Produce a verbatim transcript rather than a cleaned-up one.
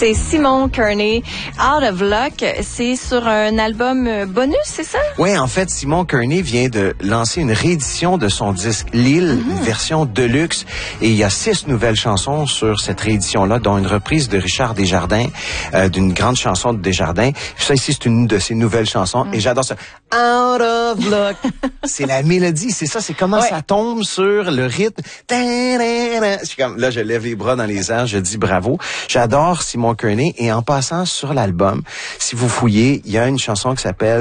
C'est Simon Kearney, Out of Luck. C'est sur un album bonus, c'est ça? Oui, en fait, Simon Kearney vient de lancer une réédition de son disque L'Île, mm-hmm. une version deluxe. Et il y a six nouvelles chansons sur cette réédition-là, dont une reprise de Richard Desjardins, euh, d'une grande chanson de Desjardins. Ça ici, c'est une de ses nouvelles chansons. Mm. Et j'adore ça. Out of Luck. C'est la mélodie, c'est ça, c'est comment ouais. ça tombe sur le rythme. Je suis comme, là, je lève les bras dans les airs, je dis bravo. J'adore Simon Kearney. Et en passant sur l'album, si vous fouillez, il y a une chanson qui s'appelle